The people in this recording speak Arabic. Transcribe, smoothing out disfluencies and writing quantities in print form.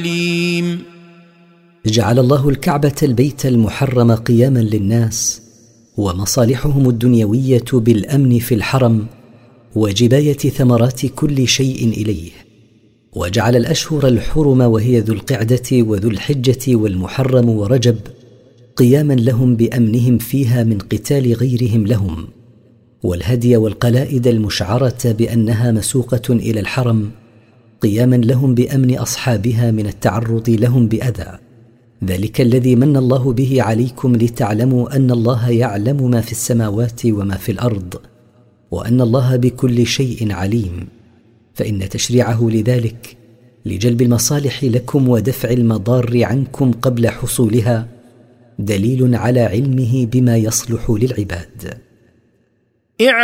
جعل الله الكعبة البيت المحرم قياما للناس ومصالحهم الدنيوية بالأمن في الحرم وجباية ثمرات كل شيء إليه، وجعل الأشهر الحرم وهي ذو القعدة وذو الحجة والمحرم ورجب قياما لهم بأمنهم فيها من قتال غيرهم لهم، والهدي والقلائد المشعرة بأنها مسوقة إلى الحرم قياما لهم بأمن أصحابها من التعرض لهم بأذى. ذلك الذي من الله به عليكم لتعلموا أن الله يعلم ما في السماوات وما في الأرض، وأن الله بكل شيء عليم، فإن تشريعه لذلك لجلب المصالح لكم ودفع المضار عنكم قبل حصولها دليل على علمه بما يصلح للعباد.